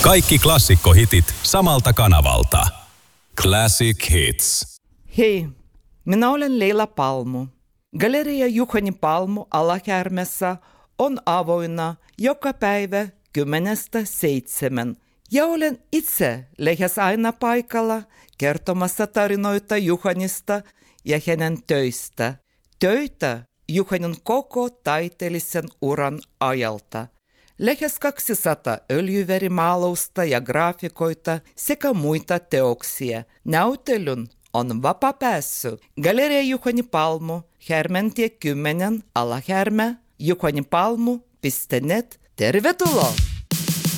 Kaikki klassikkohitit samalta kanavalta. Classic Hits. Hei, minä olen Leila Palmu. Galeria Juhani Palmu Alahärmässä on avoinna joka päivä 10:00–7:00. Ja olen itse lähes aina paikalla kertomassa tarinoita Juhanista ja hänen töistä. Töitä Juhanin koko taiteellisen uran ajalta. Lähes 200 öljyvärimaalausta ja graafikoita sekä muita teoksia. Näytelyn on vapaa pääsy. Galeria Juhani Palmu, Härmäntie 10, Alahärmä, juhanipalmu.net. Tervetuloa!